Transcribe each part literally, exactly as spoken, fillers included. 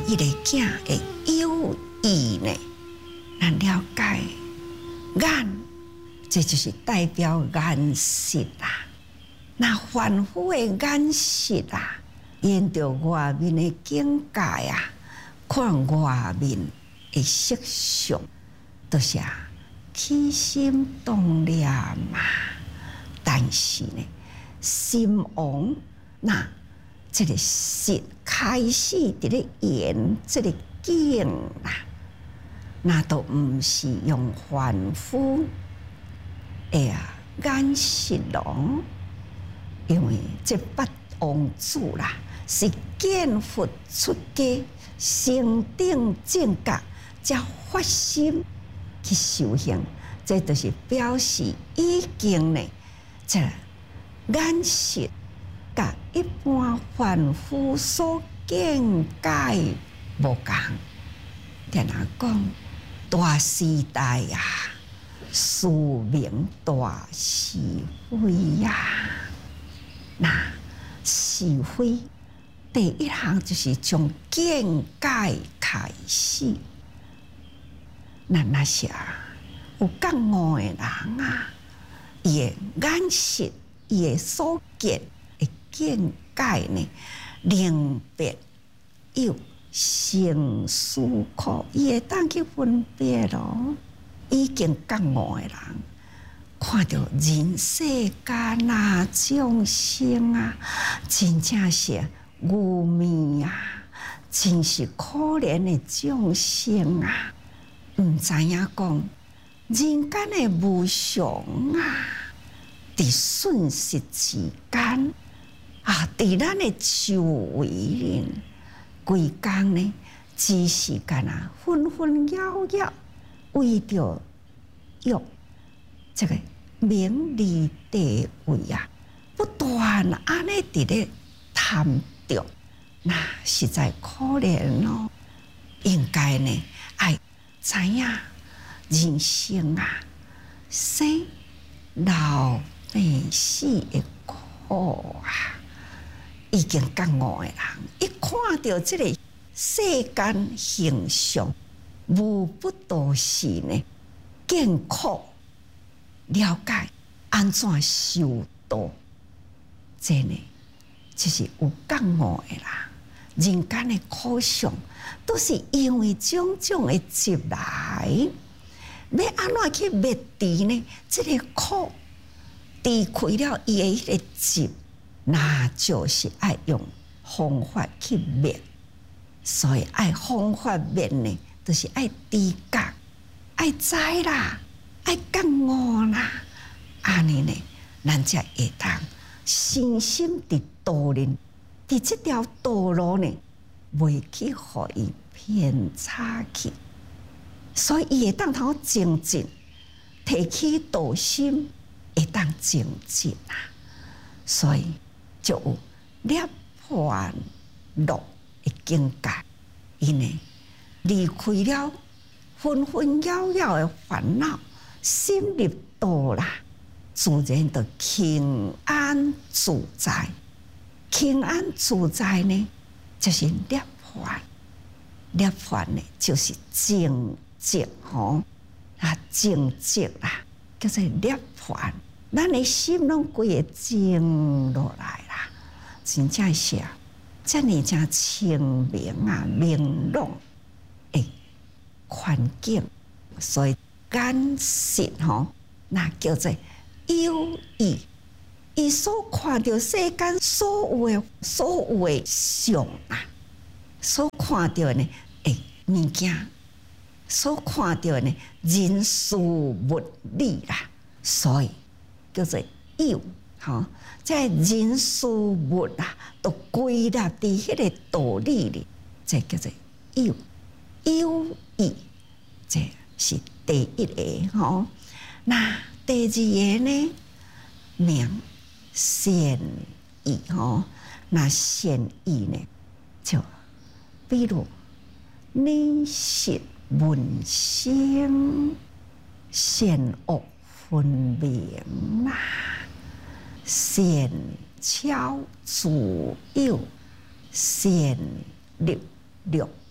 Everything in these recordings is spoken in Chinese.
伊个囝会有意呢？咱了解眼，这就是代表眼识啦。那凡夫的眼识啊，沿着外面的境界啊，看外面的色相，都是啊起心动念嘛。但是呢，心王那这个识开始伫咧演这个境啦，那都唔是用凡夫的啊眼识咯，因为这八王子啦是见佛出家，成定正觉，才发心去修行，这就是表示已经呢，这眼识甲一般凡夫所见解无共。听人讲大时代啊，殊名大是非呀、啊。那是非第一项就是从见解开始。那那些啊有觉悟的人啊，伊的眼识，伊的所见的见解呢，明白有成思考，伊会当去分别咯。已经觉悟的人，看到人世间啊、众生啊，真正是愚昧啊，真是可怜的众生啊！唔知影讲人间的无常啊，伫瞬息之间啊，伫咱的周围呢，规工呢，只时间啊，纷纷扰扰，为着欲这个名利地位啊，不断安尼伫咧贪着，那实在可怜咯。应该呢，爱知影人生啊，生老病死的苦啊，已经觉悟的人，一看到这个世间形象，无不都是呢见苦。了解安怎修道，这呢就是有觉悟的啦。人间的苦相，都是因为种种的执来，要安怎去灭除呢？这个苦，离开了伊的迄个执，那就是爱用方法去灭。所以爱方法灭呢，就是爱知觉，爱知啦。爱觉悟啦，安尼呢，咱才会当深深伫道人，伫这条道路呢，袂去互伊偏差去。所以伊会当通精进，提起道心，会当精进啊。所以就有涅槃乐的境界，伊呢离开了纷纷扰扰的烦恼。心入道啦，自然就平安自在。平安自在呢，就是涅槃。涅槃呢，就是净寂吼，啊净寂啦，叫做涅槃。咱的心拢规个静落来啦，真正是啊，遮尔正清明啊、明朗的环境，所以。眼识吼，那叫做有意。伊所看到世间所有的所有的相啊，所看到呢诶物件，所看到呢人事物理啦，所以叫做有吼。在人事物啊，都归纳伫迄个道理里，这叫做有有意，这是。第一个吼，那第二个呢？名善意吼，那善意呢？就比如你是闻声，善恶分明啦，善巧自有，善律律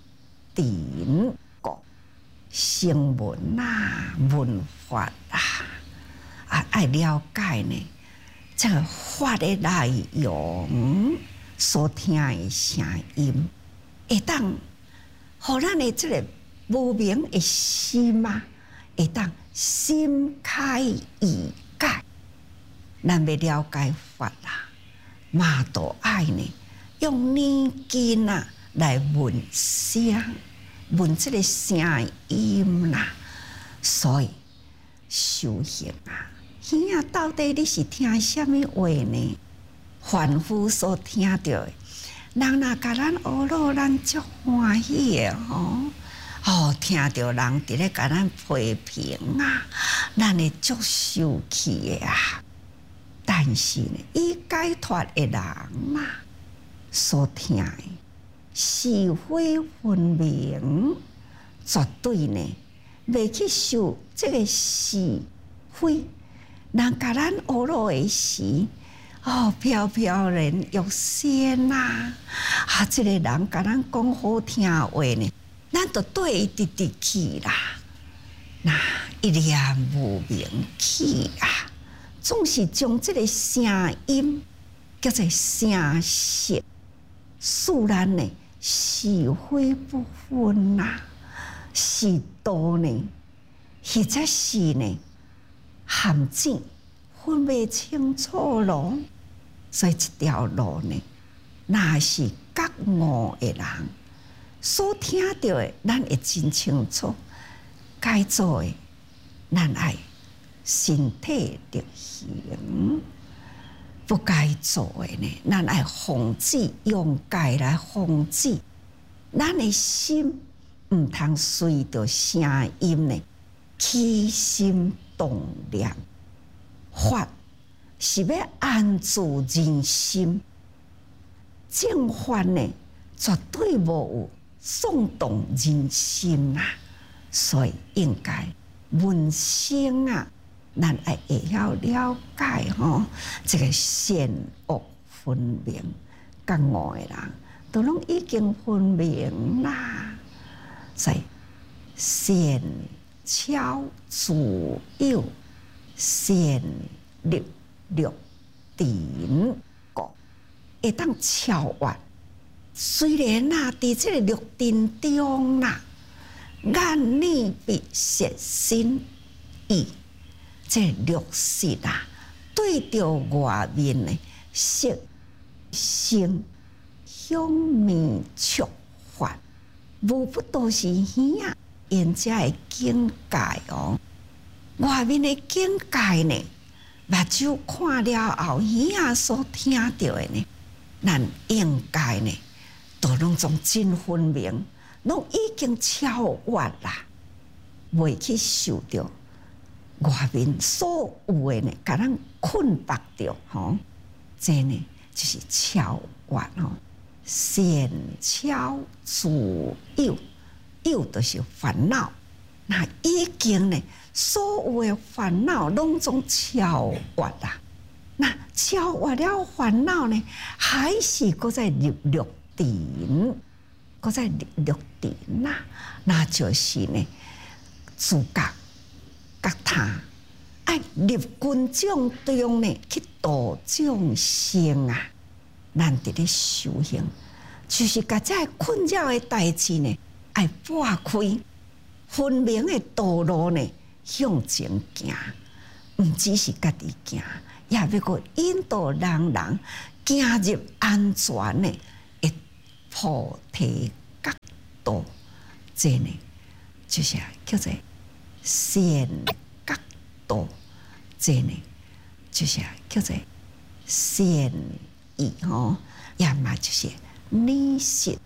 典故、声闻啊、文法啊，啊，爱了解呢，这个法的内容所听的声音，会当互咱的这个无明的心啊，会当心开意解。咱要了解法啦，嘛都爱呢，用念经啊来闻声，闻这个声音啦。所以修行啊，耳啊到底你是听什么话呢？凡夫所听到的，人若甲咱学了，咱足欢喜的吼。哦，听到人伫咧甲咱批评啊，咱会足受气的啊。但是呢，已解脱的人啊，所听的是非分明，绝对呢袂去受这个是非。人甲咱学了的时，哦，飘飘然欲仙呐！啊，这个人甲咱讲好听话呢，咱就对伊直直去啦。那一念无明去啊，总是将这个声音叫做声色，使咱呢是非不分呐、啊，是道呢，或者是呢陷阱分不清楚咯。所以这条路呢，那是觉悟的人所听到的，咱会真清楚。该做的，咱爱身体力行；不该做的呢，咱爱防止，用戒来防止。咱的心唔通随着声音呢起心动念。法是要安住人心，正法呢绝对无有松动人心啊。所以应该闻声啊，咱爱会晓了解吼，这个善恶分明、觉悟的人，都拢已经分明啦。所以善巧自有，善力略典故，会当超越。虽然啊，伫这个六定中啦。眼耳鼻舌身意，这六识啊，对着外面的色、声、香味、触、法，无不都是耳啊，人家的境界哦。外面的境界呢，目睭看了后，耳啊所听到的呢，咱应该呢，都拢总真分明。拢已经超越啦，袂去受到外面所有的呢，甲咱困绑着吼。这呢就是超越吼，善巧自有，有就是烦恼。那已经呢，所有的烦恼拢总超越啦。那超越了烦恼呢，还是搁在入六定。搁在六定啦，那就是呢，自觉觉他爱入群众中呢去度众生啊。咱伫咧修行，就是甲这困扰的代志呢，爱拨开分明的道路呢向前行，毋只是家己行，也要个引导人人行入安全的。菩提觉道，这呢就是叫做善觉道，这呢就是叫做善意吼，要么就是理识